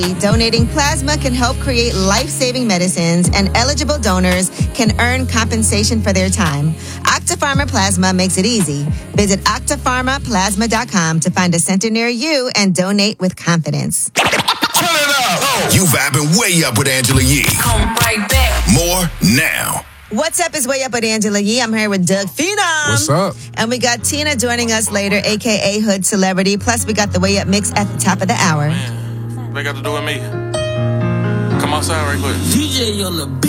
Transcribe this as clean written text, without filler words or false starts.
Donating plasma can help create life-saving medicines, and eligible donors can earn compensation for their time. Octapharma Plasma makes it easy. Visit octapharmaplasma.com to find a center near you and donate with confidence. Turn it up! You vibing way up with Angela Yee. Come right back. More now. What's up? It's Way Up with Angela Yee. I'm here with Doug Phenom. What's up? And we got Tina joining us later, a.k.a. Hood Celebrity. Plus, we got the Way Up mix at the top of the hour. Man, they got to do with me. Come outside right quick. DJ on the beat.